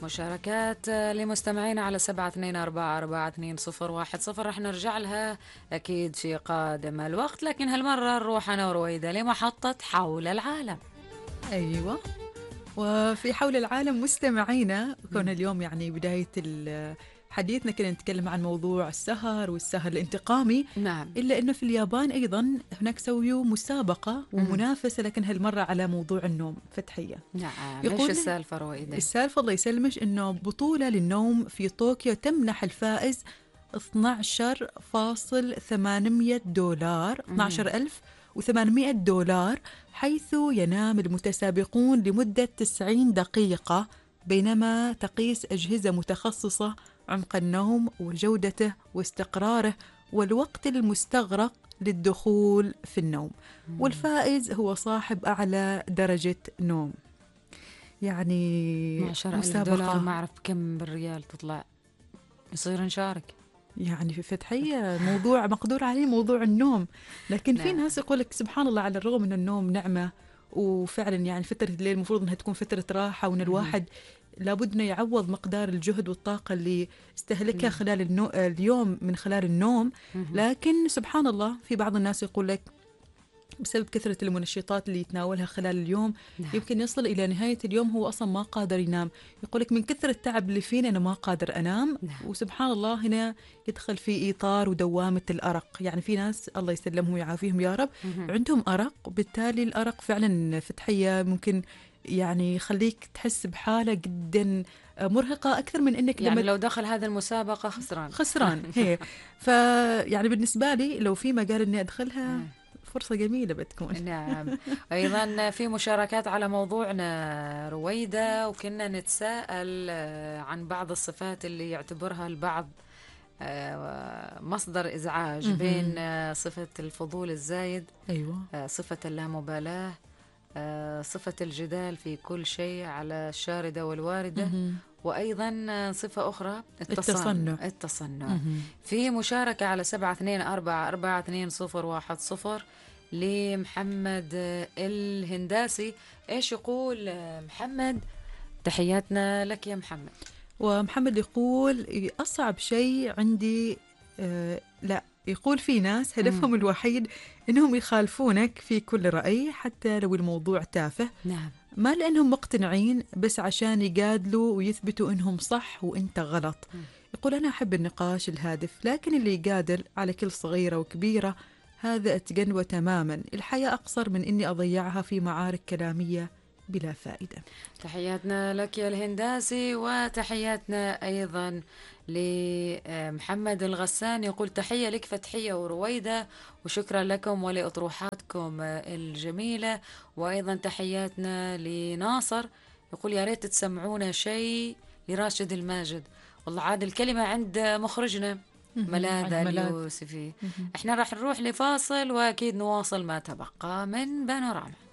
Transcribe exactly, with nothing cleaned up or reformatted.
المشاركات لمستمعينا على سبعة اثنين أربعة أربعة اثنين صفر واحد صفر. رح نرجع لها أكيد في قادم الوقت، لكن هالمرة نروح أنا ورويدة لمحطة حول العالم. أيوة، وفي حول العالم مستمعينا، كون اليوم يعني بداية حديثنا كنا نتكلم عن موضوع السهر والسهر الانتقامي. نعم. إلا أنه في اليابان أيضا هناك سويوا مسابقة ومنافسة، لكن هالمرة على موضوع النوم. فتحية. نعم. يقول إيش السالفة رويدة؟ السالفة الله يسلمش أنه بطولة للنوم في طوكيو تمنح الفائز اثني عشر فاصلة ثمانمئة دولار اثني عشر ألف وثمانمئة دولار، حيث ينام المتسابقون لمدة تسعين دقيقة، بينما تقيس أجهزة متخصصة عمق النوم وجودته واستقراره والوقت المستغرق للدخول في النوم. والفائز هو صاحب أعلى درجة نوم. يعني عشرة ألف دولار، ما أعرف كم بالريال تطلع، يصير نشارك. يعني في فتحية موضوع مقدور عليه موضوع النوم، لكن في نعم. ناس يقولك سبحان الله، على الرغم أن النوم نعمة وفعلا يعني فترة الليل المفروض أنها تكون فترة راحة، وأن الواحد لابد أنه يعوض مقدار الجهد والطاقة اللي استهلكها خلال النو... اليوم من خلال النوم. لكن سبحان الله في بعض الناس يقول لك بسبب كثرة المنشطات اللي يتناولها خلال اليوم نعم. يمكن يصل إلى نهاية اليوم هو أصلا ما قادر ينام. يقولك من كثرة التعب اللي فينا أنا ما قادر أنام. نعم. وسبحان الله هنا يدخل في إطار ودوامة الأرق. يعني في ناس الله يسلمهم ويعافيهم يا رب عندهم أرق، بالتالي الأرق فعلا فتحية ممكن يعني يخليك تحس بحالة جدا مرهقة أكثر من إنك يعني لو دخل هذا المسابقة خسران خسران هي. فيعني بالنسبة لي لو في مجال إني أدخلها فرصة جميلة بتكون. نعم. أيضا في مشاركات على موضوعنا رويدة، وكنا نتساءل عن بعض الصفات اللي يعتبرها البعض مصدر إزعاج، بين صفة الفضول الزايد، أيوة. صفة اللامبالاة، صفة الجدال في كل شيء على الشاردة والواردة، وأيضا صفة أخرى التصنع, التصنع. التصنع. في مشاركة على سبعة اثنين أربعة أربعة اثنين صفر واحد صفر لمحمد الهنداسي. إيش يقول محمد؟ تحياتنا لك يا محمد. ومحمد يقول أصعب شيء عندي آه لا يقول في ناس هدفهم الوحيد إنهم يخالفونك في كل رأي حتى لو الموضوع تافه. نعم. ما لأنهم مقتنعين، بس عشان يجادلوا ويثبتوا إنهم صح وإنت غلط. م. يقول أنا أحب النقاش الهادف، لكن اللي يجادل على كل صغيرة وكبيرة هذا أتجنوه تماما. الحياة أقصر من إني أضيعها في معارك كلامية بلا فائدة. تحياتنا لك يا الهنداسي، وتحياتنا أيضا لمحمد الغسان. يقول تحية لك فتحية ورويدة، وشكرا لكم ولأطروحاتكم الجميلة. وأيضا تحياتنا لناصر، يقول يا ريت تسمعونا شيء لراشد الماجد. والله عاد الكلمة عند مخرجنا ملاذ اليوسفي. احنا راح نروح لفاصل، وأكيد نواصل ما تبقى من بانوراما.